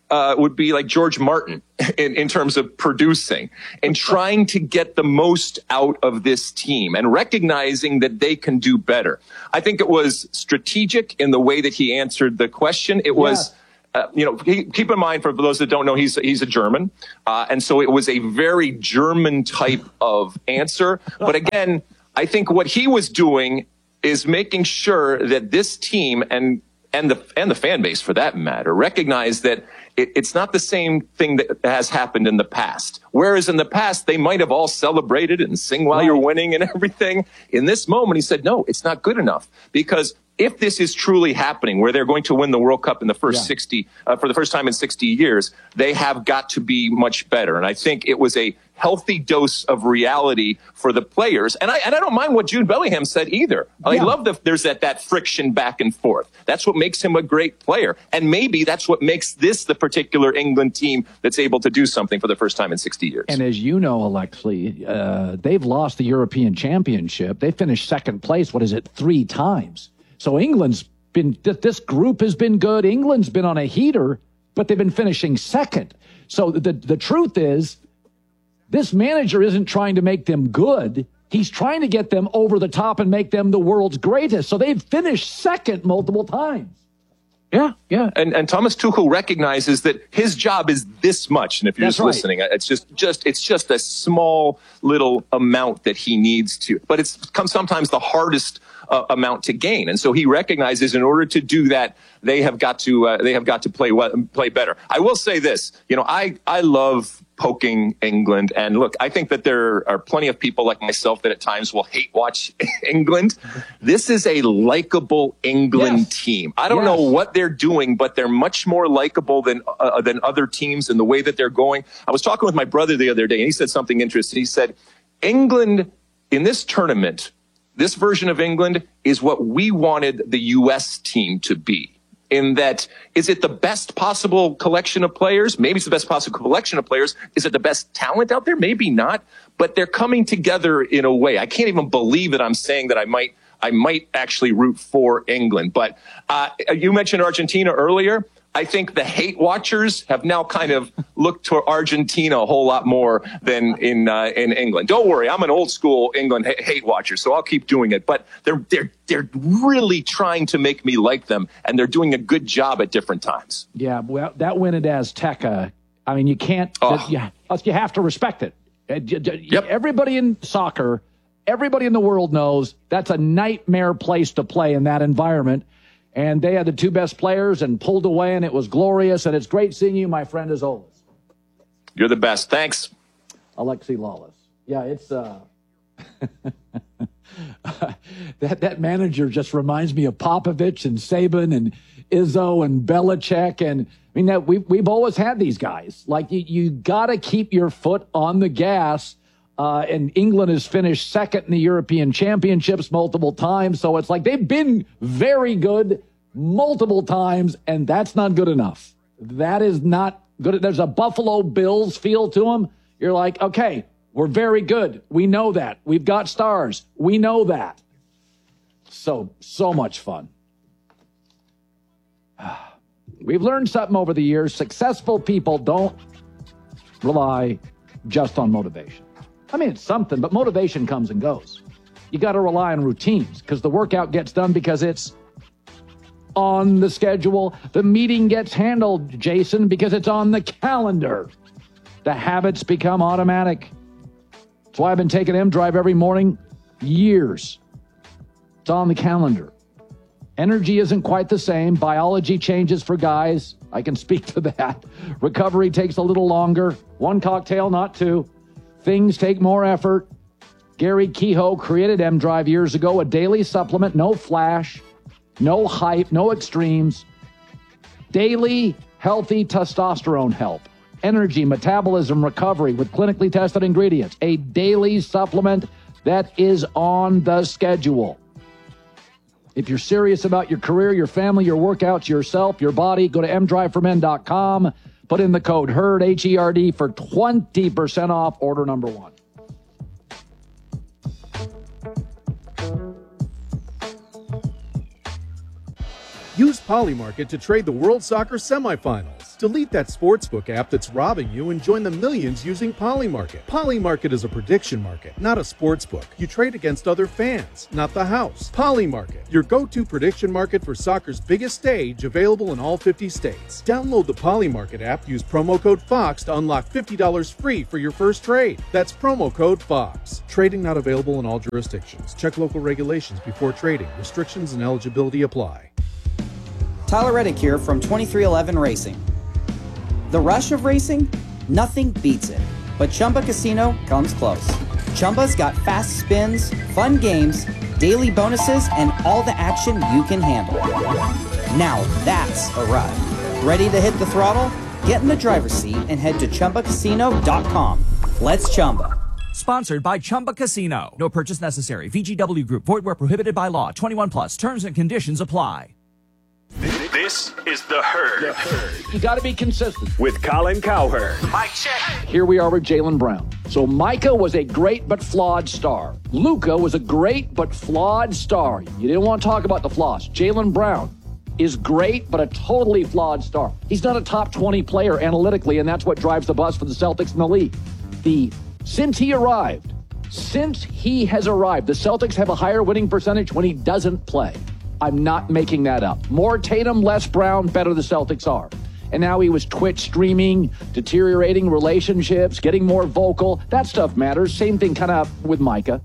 uh, would be like George Martin in, in terms of producing and trying to get the most out of this team and recognizing that they can do better. I think it was strategic in the way that he answered the question. It was, yeah. uh, you know, he, keep in mind, for those that don't know, he's he's a German. Uh, and so it was a very German type of answer. But again, I think what he was doing is making sure that this team and and the and the fan base, for that matter, recognize that it, it's not the same thing that has happened in the past. Whereas in the past, they might have all celebrated and sing while right. you're winning and everything. In this moment, he said, no, it's not good enough. Because if this is truly happening, where they're going to win the World Cup in the first yeah. sixty, uh, for the first time in sixty years, they have got to be much better. And I think it was a healthy dose of reality for the players. And I, and I don't mind what Jude Bellingham said either. I yeah. love that there's that, that friction back and forth. That's what makes him a great player. And maybe that's what makes this the particular England team that's able to do something for the first time in sixty years. And as you know, Alexi, uh, they've lost the European Championship. They finished second place, what is it, three times. So England's been, this group has been good. England's been on a heater, but they've been finishing second. So the, the truth is, this manager isn't trying to make them good. He's trying to get them over the top and make them the world's greatest. So they've finished second multiple times. Yeah, yeah. And and Thomas Tuchel recognizes that his job is this much. And if you're That's just right. listening, it's just just it's just a small little amount that he needs to. But it's comes sometimes the hardest uh, amount to gain. And so he recognizes in order to do that, they have got to uh, they have got to play well, play better. I will say this, you know, I I love poking England. And look, I think that there are plenty of people like myself that at times will hate watch England. This is a likable England yes. team. I don't yes. know what they're doing, but they're much more likable than uh, than other teams in the way that they're going. I was talking with my brother the other day, and he said something interesting. He said, England in this tournament, this version of England is what we wanted the U S team to be. In that, is it the best possible collection of players? Maybe it's the best possible collection of players. Is it the best talent out there? Maybe not. But they're coming together in a way. I can't even believe that I'm saying that I might I might actually root for England. But uh, you mentioned Argentina earlier. I think the hate watchers have now kind of looked to Argentina a whole lot more than in uh, in England. Don't worry, I'm an old school England ha- hate watcher, so I'll keep doing it. But they're they're they're really trying to make me like them, and they're doing a good job at different times. Yeah, well, that win at Azteca, I mean, you can't. Oh. You, you have to respect it. Yep. Everybody in soccer, everybody in the world knows that's a nightmare place to play in that environment. And they had the two best players and pulled away, and it was glorious. And it's great seeing you, my friend, as always. You're the best. Thanks. Alexi Lawless. Yeah, it's uh, that that manager just reminds me of Popovich and Saban and Izzo and Belichick. And I mean, that we we've always had these guys. Like you, you got to keep your foot on the gas. Uh, and England has finished second in the European Championships multiple times. So it's like they've been very good multiple times, and that's not good enough. That is not good. There's a Buffalo Bills feel to them. You're like, okay, we're very good. We know that. We've got stars. We know that. So, so much fun. We've learned something over the years. Successful people don't rely just on motivation. I mean, it's something, but motivation comes and goes. You got to rely on routines because the workout gets done because it's on the schedule. The meeting gets handled, Jason, because it's on the calendar. The habits become automatic. That's why I've been taking M-Drive every morning, years. It's on the calendar. Energy isn't quite the same. Biology changes for guys. I can speak to that. Recovery takes a little longer. One cocktail, not two. Things take more effort. Gary Kehoe created M-Drive years ago, a daily supplement, no flash, no hype, no extremes. Daily, healthy testosterone help, energy, metabolism, recovery with clinically tested ingredients. A daily supplement that is on the schedule. If you're serious about your career, your family, your workouts, yourself, your body, go to m drive for men dot com. Put in the code HERD, H E R D, for twenty percent off order number one. Use Polymarket to trade the World Soccer semifinals. Delete that sportsbook app that's robbing you and join the millions using Polymarket. Polymarket is a prediction market, not a sportsbook. You trade against other fans, not the house. Polymarket, your go-to prediction market for soccer's biggest stage, available in all fifty states. Download the Polymarket app, use promo code FOX to unlock fifty dollars free for your first trade. That's promo code FOX. Trading not available in all jurisdictions. Check local regulations before trading. Restrictions and eligibility apply. Tyler Reddick here from twenty-three eleven Racing. The rush of racing? Nothing beats it. But Chumba Casino comes close. Chumba's got fast spins, fun games, daily bonuses, and all the action you can handle. Now that's a ride. Ready to hit the throttle? Get in the driver's seat and head to Chumba Casino dot com. Let's Chumba. Sponsored by Chumba Casino. No purchase necessary. V G W Group. Void where prohibited by law. twenty-one plus. Terms and conditions apply. This is The Herd. The Herd. You got to be consistent. With Colin Cowherd. Mike check. Here we are with Jaylen Brown. So Micah was a great but flawed star. Luka was a great but flawed star. You didn't want to talk about the flaws. Jaylen Brown is great but a totally flawed star. He's not a top twenty player analytically, and that's what drives the bus for the Celtics in the league. The since he arrived, since he has arrived, the Celtics have a higher winning percentage when he doesn't play. I'm not making that up. More Tatum, less Brown, better the Celtics are. And now he was Twitch streaming, deteriorating relationships, getting more vocal. That stuff matters. Same thing kind of with Micah.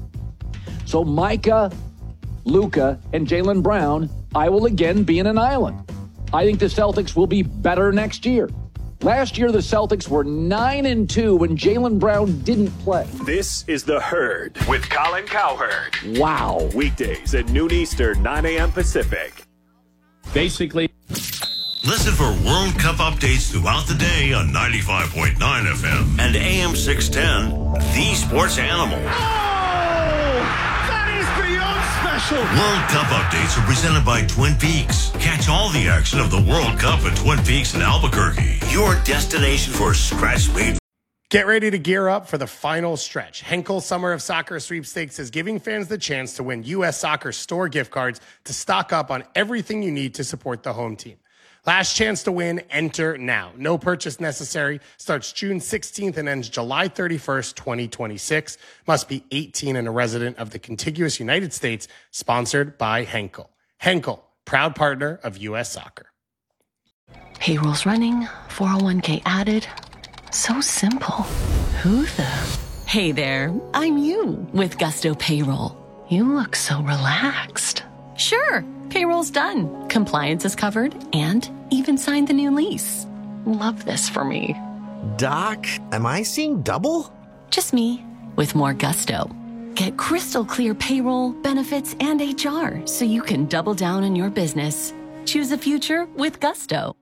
So Micah, Luka, and Jaylen Brown, I will again be in an island. I think the Celtics will be better next year. Last year, the Celtics were nine and two when Jaylen Brown didn't play. This is The Herd with Colin Cowherd. Wow. Weekdays at noon Eastern, nine a.m. Pacific. Basically. Listen for World Cup updates throughout the day on ninety-five point nine F M and A M six ten, The Sports Animal. World Cup updates are presented by Twin Peaks. Catch all the action of the World Cup at Twin Peaks in Albuquerque. Your destination for scratch-made. Get ready to gear up for the final stretch. Henkel Summer of Soccer Sweepstakes is giving fans the chance to win U S Soccer store gift cards to stock up on everything you need to support the home team. Last chance to win, enter now. No purchase necessary. Starts June sixteenth and ends July thirty-first, twenty twenty-six. Must be eighteen and a resident of the contiguous United States. Sponsored by Henkel. Henkel, proud partner of U S Soccer. Payroll's running, four oh one k added. So simple. Who the? Hey there, I'm you with Gusto Payroll. You look so relaxed. Sure, payroll's done. Compliance is covered and even signed the new lease. Love this for me. Doc, am I seeing double? Just me with more gusto. Get crystal clear payroll, benefits, and H R so you can double down on your business. Choose a future with Gusto.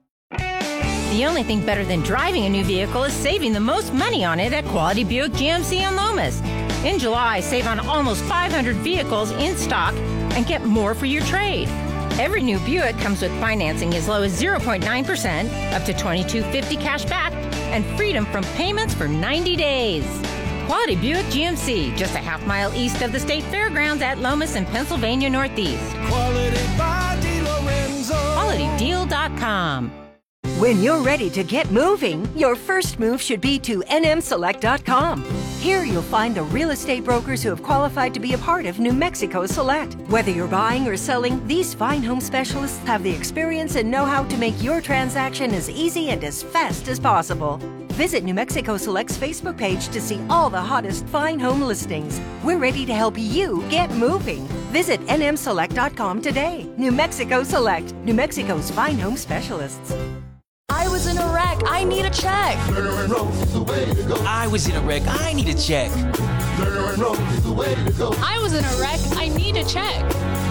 The only thing better than driving a new vehicle is saving the most money on it at Quality Buick G M C in Lomas. In July, save on almost five hundred vehicles in stock and get more for your trade. Every new Buick comes with financing as low as zero point nine percent, up to twenty-two fifty cash back, and freedom from payments for ninety days. Quality Buick G M C, just a half mile east of the State Fairgrounds at Lomas in Pennsylvania Northeast. Quality by DeLorenzo. Quality Deal dot com. When you're ready to get moving, your first move should be to N M Select dot com. Here you'll find the real estate brokers who have qualified to be a part of New Mexico Select. Whether you're buying or selling, these fine home specialists have the experience and know-how to make your transaction as easy and as fast as possible. Visit New Mexico Select's Facebook page to see all the hottest fine home listings. We're ready to help you get moving. Visit N M Select dot com today. New Mexico Select, New Mexico's fine home specialists. I was in a wreck. I need a check. I was in a wreck. I need a check. I was in a wreck. I need a check.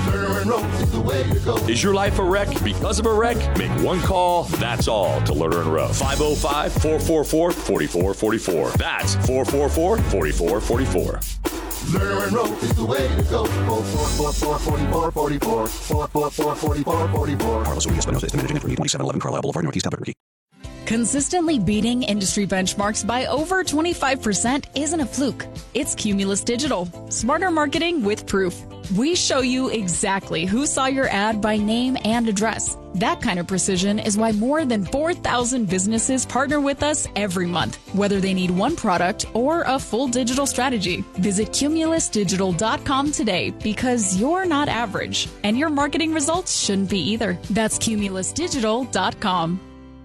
Is your life a wreck because of a wreck? Make one call, that's all, to Lerner and Rowe. five oh five, four four four, four four four four. That's four four four, four four four four. Lerner and Rowe is the way to go. four four four, four four four four. four four four, four four four four. Carlos Urias Espinosa is the managing editor, twenty-seven eleven Carlisle Boulevard, Northeast Albuquerque. Consistently beating industry benchmarks by over twenty-five percent isn't a fluke. It's Cumulus Digital. Smarter marketing with proof. We show you exactly who saw your ad by name and address. That kind of precision is why more than four thousand businesses partner with us every month, whether they need one product or a full digital strategy. Visit cumulus digital dot com today because you're not average, and your marketing results shouldn't be either. That's cumulus digital dot com.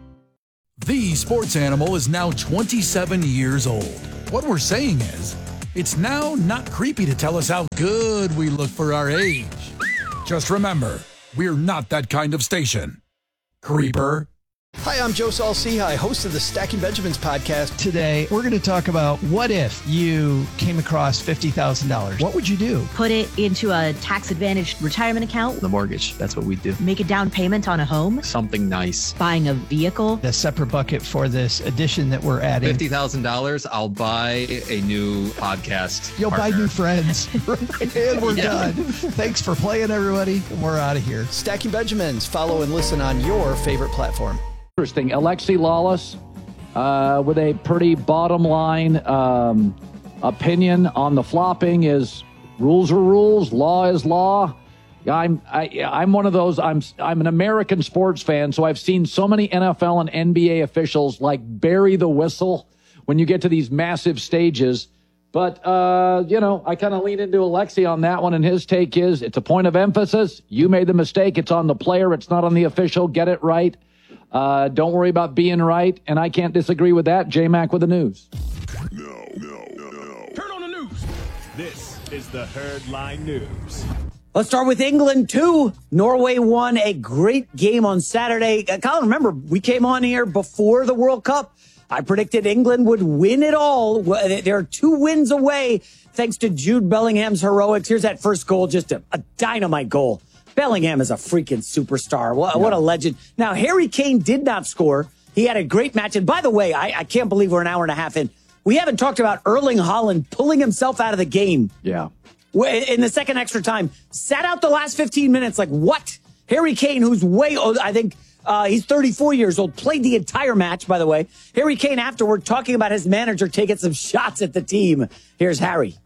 The Sports Animal is now twenty-seven years old. What we're saying is, it's now not creepy to tell us how good we look for our age. Just remember, we're not that kind of station. Creeper. Hi, I'm Joe Saul-Sehy, host of the Stacking Benjamins podcast. Today, we're going to talk about what if you came across fifty thousand dollars. What would you do? Put it into a tax-advantaged retirement account. The mortgage, that's what we do. Make a down payment on a home. Something nice. Buying a vehicle. The separate bucket for this addition that we're adding. fifty thousand dollars, I'll buy a new podcast You'll partner. buy new friends. And we're Yeah. done. Thanks for playing, everybody. And we're out of here. Stacking Benjamins. Follow and listen on your favorite platform. Interesting. Alexi Lawless uh, with a pretty bottom line um, opinion on the flopping is rules are rules, law is law. I'm I, I'm one of those. I'm I'm an American sports fan, so I've seen so many N F L and N B A officials like bury the whistle when you get to these massive stages. But uh, you know, I kind of lean into Alexi on that one, and his take is it's a point of emphasis. You made the mistake. It's on the player. It's not on the official. Get it right. Uh, don't worry about being right, and I can't disagree with that. J-Mac with the news. No, no, no, no. Turn on the news. This is the Herdline News. Let's start with England two. Norway won a great game on Saturday. Uh, Colin, remember, we came on here before the World Cup. I predicted England would win it all. They're two wins away thanks to Jude Bellingham's heroics. Here's that first goal, just a, a dynamite goal. Bellingham is a freaking superstar. What, what a legend. Now, Harry Kane did not score. He had a great match. And by the way, I, I can't believe we're an hour and a half in. We haven't talked about Erling Haaland pulling himself out of the game. Yeah. In the second extra time. Sat out the last fifteen minutes. Like, what? Harry Kane, who's way old, I think uh, he's thirty-four years old, played the entire match, by the way. Harry Kane afterward talking about his manager taking some shots at the team. Here's Harry.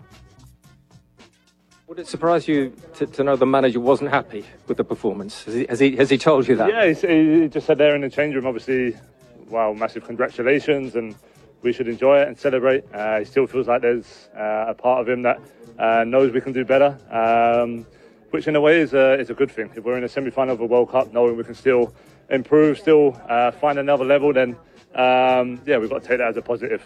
Would it surprise you to, to know the manager wasn't happy with the performance? Has he, has he, has he told you that? Yeah, he's, he just said there in the change room, obviously, wow, massive congratulations, and we should enjoy it and celebrate. Uh, he still feels like there's uh, a part of him that uh, knows we can do better, um, which in a way is a, is a good thing. If we're in a semi-final of a World Cup, knowing we can still improve, still uh, find another level, then, um, yeah, we've got to take that as a positive.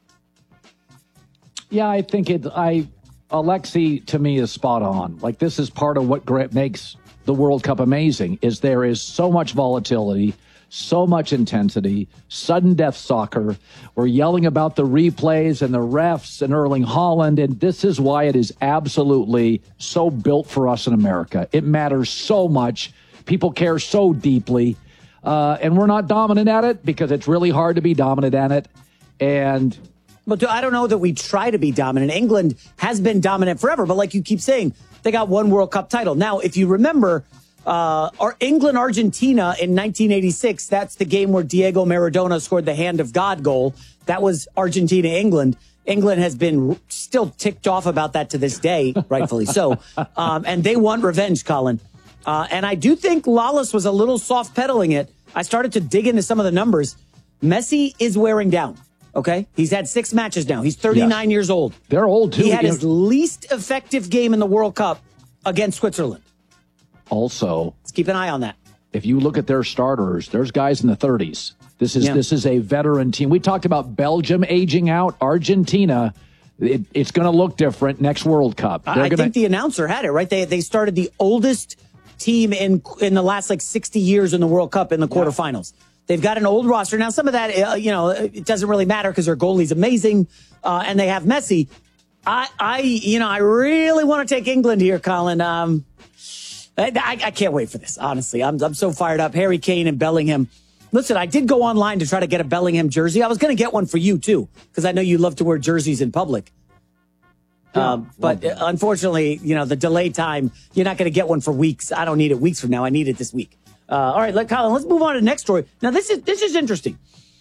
Yeah, I think it, I, Alexi to me is spot on. Like, this is part of what great makes the World Cup amazing is there is so much volatility, so much intensity, sudden death soccer. We're yelling about the replays and the refs and Erling Haaland, and this is why it is absolutely so built for us in America. It matters so much. People care so deeply, uh, and we're not dominant at it because it's really hard to be dominant at it. And But I don't know that we try to be dominant. England has been dominant forever, but like you keep saying, they got one World Cup title. Now, if you remember, uh, our England-Argentina in nineteen eighty-six, that's the game where Diego Maradona scored the hand of God goal. That was Argentina-England. England has been still ticked off about that to this day, rightfully so. Um, and they want revenge, Colin. Uh, and I do think Lawless was a little soft pedaling it. I started to dig into some of the numbers. Messi is wearing down. Okay, he's had six matches now. He's thirty-nine yes. years old. They're old, too. He had his least effective game in the World Cup against Switzerland. Also, let's keep an eye on that. If you look at their starters, there's guys in the thirties. This is yeah. this is a veteran team. We talked about Belgium aging out. Argentina, it, it's going to look different next World Cup. They're I gonna, think the announcer had it, right? They they started the oldest team in in the last, like, sixty years in the World Cup in the quarterfinals. Yeah. They've got an old roster. Now, some of that, uh, you know, it doesn't really matter because their goalie's amazing, uh, and they have Messi. I, I, you know, I really want to take England here, Colin. Um, I, I can't wait for this, honestly. I'm, I'm so fired up. Harry Kane and Bellingham. Listen, I did go online to try to get a Bellingham jersey. I was going to get one for you, too, because I know you love to wear jerseys in public. Yeah, um, but uh, unfortunately, you know, the delay time, you're not going to get one for weeks. I don't need it weeks from now. I need it this week. Uh, all right, let, Colin, let's move on to the next story. Now, this is this is interesting.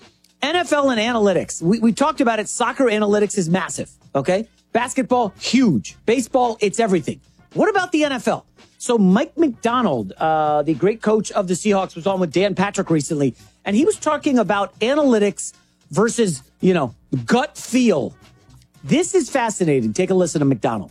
N F L and analytics. We, we talked about it. Soccer analytics is massive. Okay. Basketball, huge. Baseball, it's everything. What about the N F L? So Mike Macdonald, uh, the great coach of the Seahawks, was on with Dan Patrick recently, and he was talking about analytics versus, you know, gut feel. This is fascinating. Take a listen to Macdonald.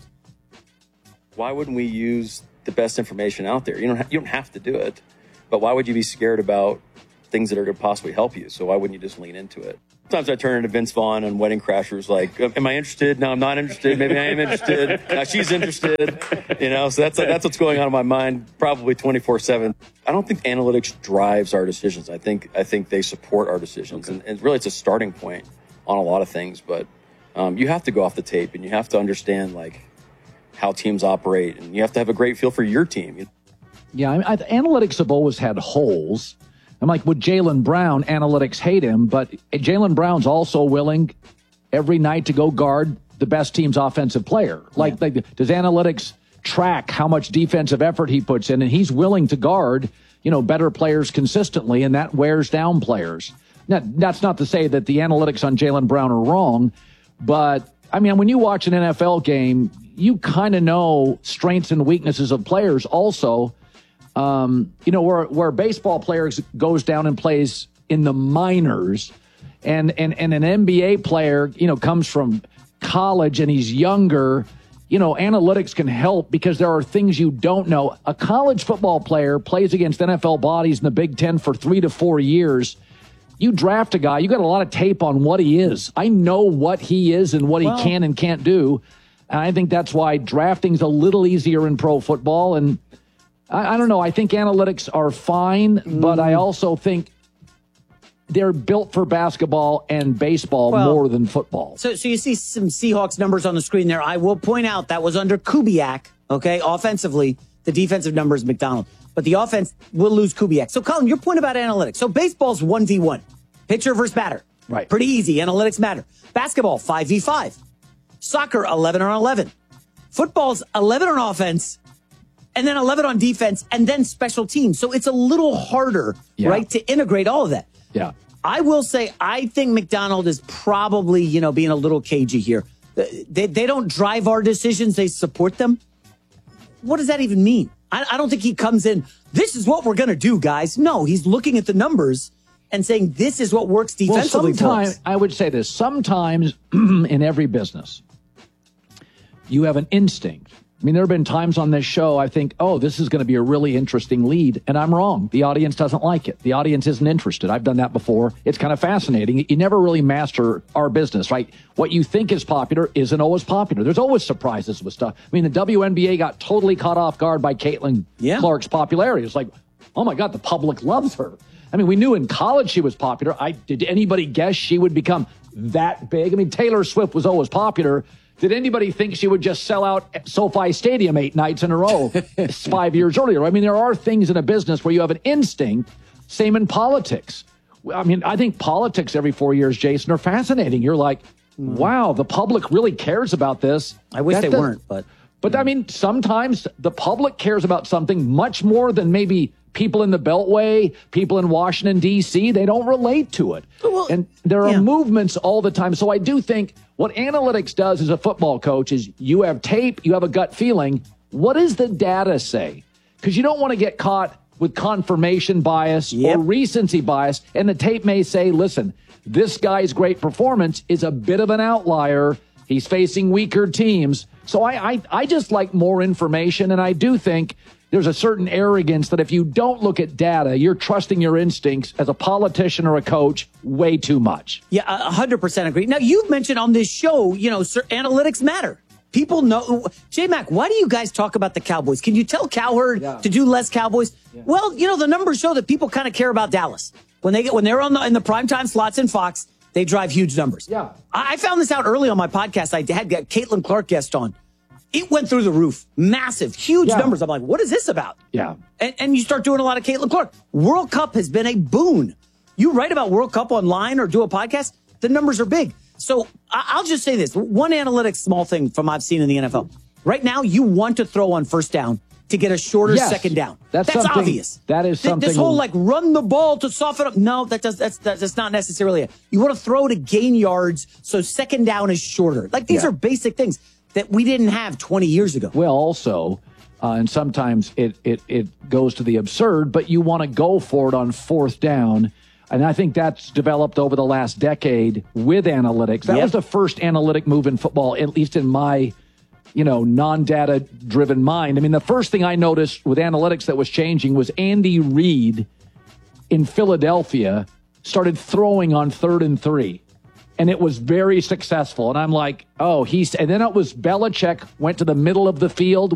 Why wouldn't we use the best information out there? You don't ha- you don't have to do it, but why would you be scared about things that are going to possibly help you? So why wouldn't you just lean into it? Sometimes I turn into Vince Vaughn on Wedding Crashers, like, am I interested? No, I'm not interested. Maybe I am interested. Now she's interested. You know, so that's that's what's going on in my mind, probably twenty-four seven. I don't think analytics drives our decisions. I think I think they support our decisions, okay. and, and really it's a starting point on a lot of things. But um, you have to go off the tape, and you have to understand like how teams operate, and you have to have a great feel for your team. Yeah, I mean, I, analytics have always had holes. I'm like, with Jaylen Brown, analytics hate him, but Jaylen Brown's also willing every night to go guard the best team's offensive player. Like, yeah. like, does analytics track how much defensive effort he puts in? And he's willing to guard, you know, better players consistently, and that wears down players. Now, that's not to say that the analytics on Jaylen Brown are wrong, but, I mean, when you watch an N F L game, you kind of know strengths and weaknesses of players also. Um, you know, where where a baseball player goes down and plays in the minors, and, and, and an N B A player, you know, comes from college and he's younger, you know, analytics can help because there are things you don't know. A college football player plays against N F L bodies in the Big Ten for three to four years. You draft a guy, you got a lot of tape on what he is. I know what he is and what well, he can and can't do. And I think that's why drafting's a little easier in pro football. And I, I don't know. I think analytics are fine, mm. but I also think they're built for basketball and baseball well, more than football. So, so you see some Seahawks numbers on the screen there. I will point out that was under Kubiak, okay? Offensively, the defensive number is Macdonald. But the offense will lose Kubiak. So, Colin, your point about analytics. So, baseball's one v one. Pitcher versus batter. Right. Pretty easy. Analytics matter. Basketball, five v five. Soccer, eleven on eleven. Football's eleven on offense, and then eleven on defense, and then special teams. So it's a little harder, yeah. right, to integrate all of that. Yeah. I will say, I think Macdonald is probably, you know, being a little cagey here. They, they don't drive our decisions. They support them. What does that even mean? I, I don't think he comes in, this is what we're going to do, guys. No, he's looking at the numbers and saying this is what works defensively well, sometimes, I would say this. Sometimes in every business, you have an instinct. I mean, there have been times on this show I think, oh, this is going to be a really interesting lead, and I'm wrong. The audience doesn't like it. The audience isn't interested. I've done that before. It's kind of fascinating. You never really master our business, right? What you think is popular isn't always popular. There's always surprises with stuff. I mean, the W N B A got totally caught off guard by Caitlin yeah. Clark's popularity. It's like, oh, my God, the public loves her. I mean, we knew in college she was popular. I Did anybody guess she would become that big? I mean, Taylor Swift was always popular. Did anybody think she would just sell out SoFi Stadium eight nights in a row five years earlier? I mean, there are things in a business where you have an instinct. Same in politics. I mean, I think politics every four years, Jason, are fascinating. You're like, wow, the public really cares about this. I wish that they does, weren't, but... But, I mean, sometimes the public cares about something much more than maybe people in the Beltway, people in Washington, D C They don't relate to it. Well, and there are yeah. movements all the time. So I do think what analytics does as a football coach is you have tape, you have a gut feeling. What does the data say? Because you don't want to get caught with confirmation bias yep. or recency bias. And the tape may say, listen, this guy's great performance is a bit of an outlier. He's facing weaker teams. So I, I, I just like more information, and I do think there's a certain arrogance that if you don't look at data, you're trusting your instincts as a politician or a coach way too much. Yeah, one hundred percent agree. Now, you've mentioned on this show, you know, sir, analytics matter. People know. J-Mac, why do you guys talk about the Cowboys? Can you tell Cowherd yeah. to do less Cowboys? Yeah. Well, you know, the numbers show that people kind of care about Dallas. When, they get, when they're on the, in the primetime slots in Fox, they drive huge numbers. Yeah, I, I found this out early on my podcast. I had got Caitlin Clark guest on. It went through the roof. Massive, huge yeah. numbers. I'm like, what is this about? Yeah. And, and you start doing a lot of Caitlin Clark. World Cup has been a boon. You write about World Cup online or do a podcast, the numbers are big. So I'll just say this. One analytics small thing from I've seen in the N F L. Right now, you want to throw on first down to get a shorter Yes. second down. That's That's something- obvious. that is Th- something- This whole like run the ball to soften up. No, that does that's that's, that's not necessarily it. You want to throw to gain yards, so second down is shorter. Like these Yeah. are basic things that we didn't have twenty years ago. Well, also, uh, and sometimes it, it, it goes to the absurd, but you want to go for it on fourth down. And I think that's developed over the last decade with analytics. That Yep. was the first analytic move in football, at least in my, you know, non-data driven mind. I mean, the first thing I noticed with analytics that was changing was Andy Reid in Philadelphia started throwing on third and three. And it was very successful. And I'm like, oh, he's, and then it was Belichick went to the middle of the field